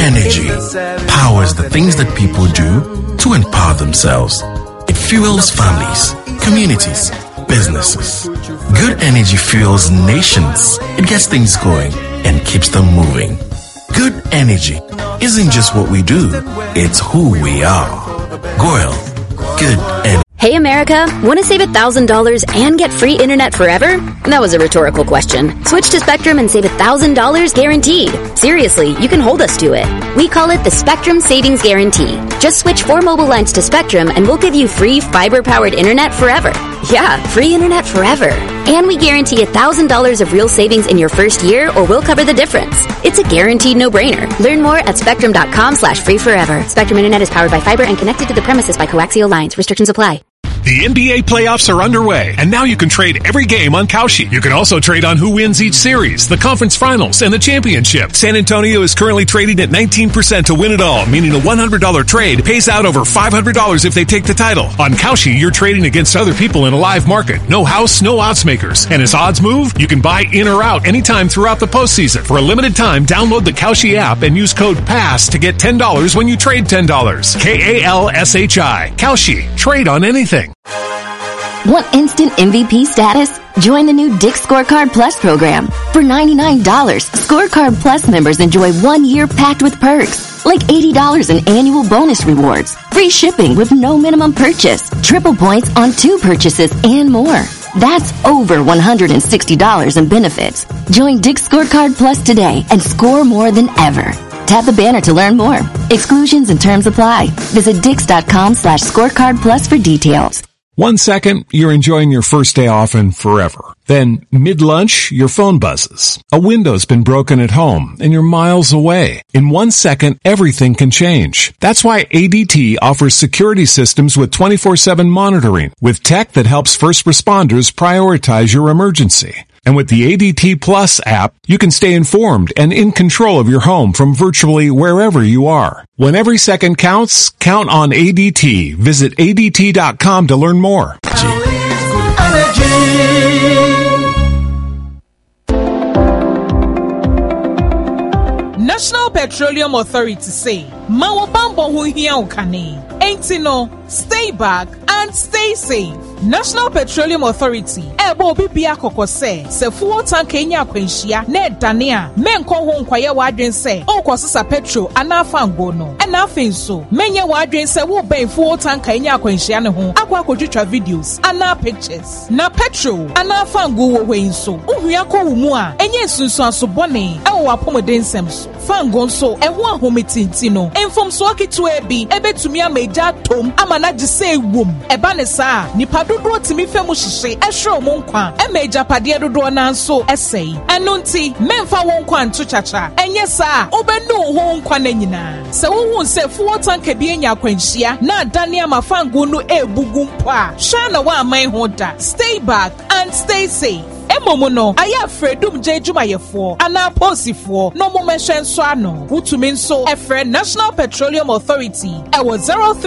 energy powers the things that people do to empower themselves. It fuels families, communities, businesses. Good energy fuels nations. It gets things going and keeps them moving. Good energy isn't just what we do, it's who we are. GOIL, good energy. Hey America, want to save $1,000 and get free internet forever? That was a rhetorical question. Switch to Spectrum and save $1,000 guaranteed. Seriously, you can hold us to it. We call it the Spectrum Savings Guarantee. Just switch 4 mobile lines to Spectrum and we'll give you free fiber-powered internet forever. Yeah, free internet forever. And we guarantee $1,000 of real savings in your first year or we'll cover the difference. It's a guaranteed no-brainer. Learn more at spectrum.com/free forever. Spectrum Internet is powered by fiber and connected to the premises by coaxial lines. Restrictions apply. The NBA playoffs are underway, and now you can trade every game on Kalshi. You can also trade on who wins each series, the conference finals, and the championship. San Antonio is currently trading at 19% to win it all, meaning a $100 trade pays out over $500 if they take the title. On Kalshi, you're trading against other people in a live market. No house, no odds makers. And as odds move, you can buy in or out anytime throughout the postseason. For a limited time, download the Kalshi app and use code PASS to get $10 when you trade $10. KALSHI. Kalshi. Trade on anything. Want instant MVP status? Join the new Dick's Scorecard Plus program. For $99, Scorecard Plus members enjoy 1 year packed with perks, like $80 in annual bonus rewards, free shipping with no minimum purchase, triple points on 2 purchases, and more. That's over $160 in benefits. Join Dick's Scorecard Plus today and score more than ever. Tap the banner to learn more. Exclusions and terms apply. Visit Dix.com/scorecard plus for details. 1 second, you're enjoying your first day off and forever. Then, mid-lunch, your phone buzzes. A window's been broken at home, and you're miles away. In 1 second, everything can change. That's why ADT offers security systems with 24/7 monitoring, with tech that helps first responders prioritize your emergency. And with the ADT Plus app, you can stay informed and in control of your home from virtually wherever you are. When every second counts, count on ADT. Visit ADT.com to learn more. National Petroleum Authority say, Mawo Bambo hu hia ukane. Ain't no, stay back and stay safe. National Petroleum Authority ebo bibia kokose se fuel tank enya akwanhia na edane a menko ho nkwaye wadwen se okosesa petrol anafa ngo no na afin so menye wadwen se wo ben fuel tank enya akwanhia ne ho akwa kodwitwa videos ana pictures na petrol anafa ngo wo hwen so uhua ko wo mu a enye sunsu aso bone e wo apomodensem so fango so e ho ahometinti no enfom so akitu ebi ebetumi ameja tom amana gise wom eba ne saa nipa dodo timi femu hihye ehwe mo nkwa emeja pade dodo na nso esei eno nti memfa won nkwa nto chacha enye saa obenu ho nkwa na nyina se wo hu se fuo tanka bi enya akwanhia na adane amafango no ebugu mpo a hwa na wa aman ho da. Stay back and stay safe. Emomo no aya fredum jejumayefo ana posifo no mo mention so ano utumi nso efre National Petroleum Authority ewo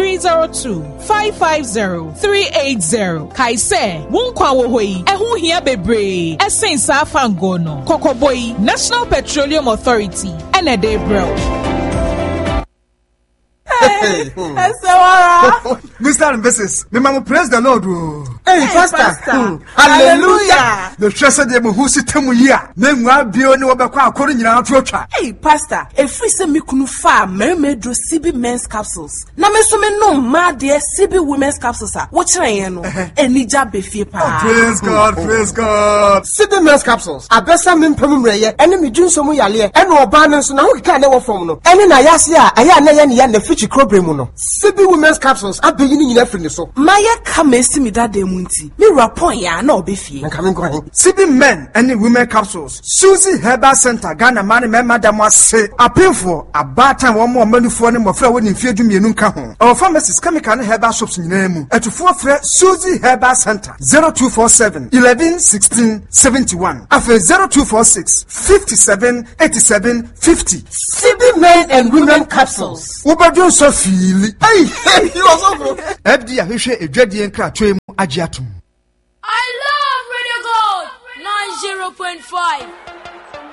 0302-550-380 kaise wonkwa wo hoi ehu hia bebre esensa afango no kokoboi National Petroleum Authority enede bro. Hey, Mr. and Mrs. Me mama praise the Lord. Hey, Pastor. Hallelujah. The trust of them who sit temu here. Memwa bio ni wabekwa akoro nyina atotwa. Hey, Pastor. If we say me kunu fa mermedro CB men's capsules. Na me so me no ma de CB women's capsules a. Wo kire yen no. Enija befie pa. Praise God, praise God. CB men's capsules. Abesa me mpem mreye. Ene me dwunso mu yale. Ene oba ne so na ho kika ne wo fom no. Ene na yase a aya na ye ne ya na fichi problem no. CB women's capsules abeyi ni nyina firi so. Maye ka mesi mi dada mu nti. Me rapon ya na obefie. Nka me nkwan. CB men and women capsules. Suzy Herbal Center Ghana man me madam ase. Apemfo abatan wo mo manufo ne mofra wo ni mfie dumienu nka ho. Our pharmacies chemical ne herbal shops nyina mu. Etufo frɛ Suzy Herbal Center 0247 11 16 71. Afa 0246 57 87 50. CB men and women capsules. Ubadun so feel. Hey, you also bro. Ebdi ahwehwe edwadie nkra toem agye atom. I love Radio Gold 90.5.